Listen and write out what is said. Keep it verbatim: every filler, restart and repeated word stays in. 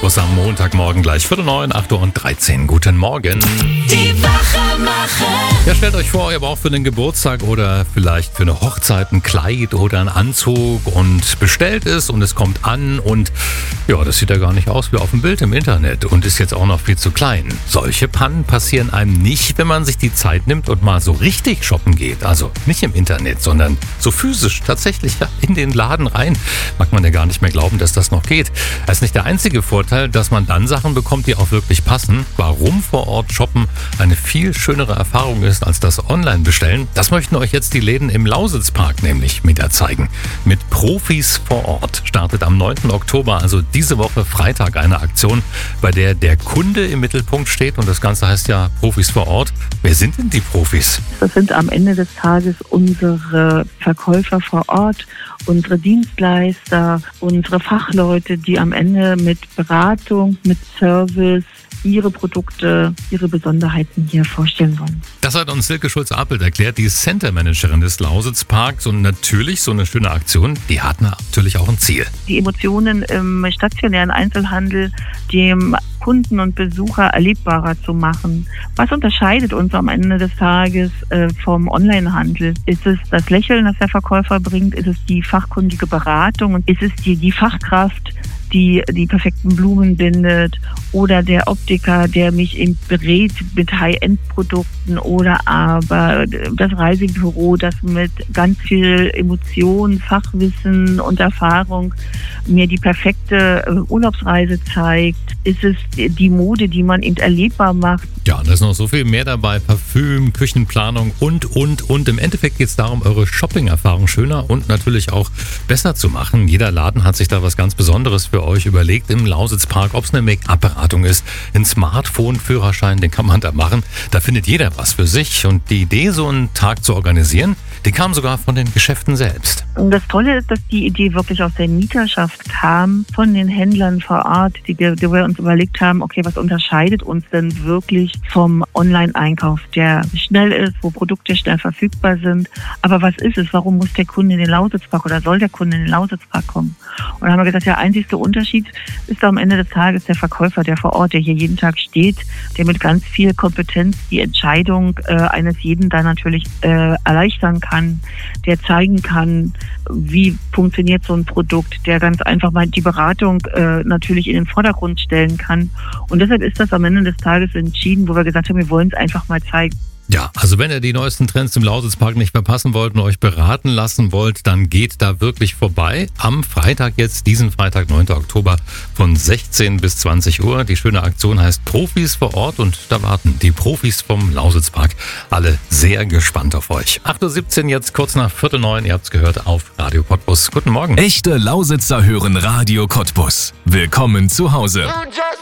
Cottbus am Montagmorgen gleich Viertel neun, acht Uhr und dreizehn. Guten Morgen. Die Wachmacher. Ja, stellt euch vor, ihr braucht für einen Geburtstag oder vielleicht für eine Hochzeit ein Kleid oder einen Anzug und bestellt es und es kommt an und ja, das sieht ja gar nicht aus wie auf dem Bild im Internet und ist jetzt auch noch viel zu klein. Solche Pannen passieren einem nicht, wenn man sich die Zeit nimmt und mal so richtig shoppen geht. Also nicht im Internet, sondern so physisch, tatsächlich in den Laden rein. Mag man ja gar nicht mehr glauben, dass das noch geht. Das ist nicht der einzige Vorteil, dass man dann Sachen bekommt, die auch wirklich passen. Warum vor Ort shoppen eine viel schönere Erfahrung ist als das Online-Bestellen, das möchten euch jetzt die Läden im Lausitzpark nämlich wieder zeigen. Mit Profis vor Ort startet am neunten Oktober, also diese Woche Freitag, eine Aktion, bei der der Kunde im Mittelpunkt steht und das Ganze heißt ja Profis vor Ort. Wer sind denn die Profis? Das sind am Ende des Tages unsere Verkäufer vor Ort, unsere Dienstleister, unsere Fachleute, die am Ende mit Beratung, mit Service ihre Produkte, ihre Besonderheiten hier vorstellen wollen. Das hat uns Silke Schulz-Apelt erklärt, die Center-Managerin des Lausitzparks. Und natürlich, so eine schöne Aktion, die hat natürlich auch ein Ziel. Die Emotionen im stationären Einzelhandel dem Kunden und Besucher erlebbarer zu machen. Was unterscheidet uns am Ende des Tages äh, vom Onlinehandel? Ist es das Lächeln, das der Verkäufer bringt? Ist es die fachkundige Beratung? Und ist es die, die Fachkraft, die die perfekten Blumen bindet, oder der Optiker, der mich eben berät mit High-End-Produkten, oder aber das Reisebüro, das mit ganz viel Emotion, Fachwissen und Erfahrung mir die perfekte Urlaubsreise zeigt. Ist es die Mode, die man eben erlebbar macht? Ja, da ist noch so viel mehr dabei. Parfüm, Küchenplanung und, und, und. Im Endeffekt geht es darum, eure Shopping-Erfahrung schöner und natürlich auch besser zu machen. Jeder Laden hat sich da was ganz Besonderes für euch überlegt im Lausitzpark, ob es eine Make-up-Beratung ist, ein Smartphone-Führerschein, den kann man da machen. Da findet jeder was für sich. Und die Idee, so einen Tag zu organisieren, die kam sogar von den Geschäften selbst. Und das Tolle ist, dass die Idee wirklich aus der Mieterschaft kam, von den Händlern vor Ort, die, die wir uns überlegt haben, okay, was unterscheidet uns denn wirklich vom Online-Einkauf, der schnell ist, wo Produkte schnell verfügbar sind. Aber was ist es? Warum muss der Kunde in den Lausitzpark oder soll der Kunde in den Lausitzpark kommen? Und dann haben wir gesagt, der einzigste Unterschied ist am Ende des Tages der Verkäufer, der vor Ort, der hier jeden Tag steht, der mit ganz viel Kompetenz die Entscheidung äh, eines jeden da natürlich äh, erleichtern kann, der zeigen kann, wie funktioniert so ein Produkt, der ganz einfach mal die Beratung äh, natürlich in den Vordergrund stellen kann. Und deshalb ist das am Ende des Tages entschieden, wo wir gesagt haben, wir wollen es einfach mal zeigen. Ja, also wenn ihr die neuesten Trends im Lausitzpark nicht verpassen wollt und euch beraten lassen wollt, dann geht da wirklich vorbei. Am Freitag jetzt, diesen Freitag, neunten Oktober von sechzehn bis zwanzig Uhr. Die schöne Aktion heißt Profis vor Ort und da warten die Profis vom Lausitzpark alle sehr gespannt auf euch. acht Uhr siebzehn jetzt, kurz nach Viertel neun, ihr habt's gehört, auf Radio Cottbus. Guten Morgen. Echte Lausitzer hören Radio Cottbus. Willkommen zu Hause.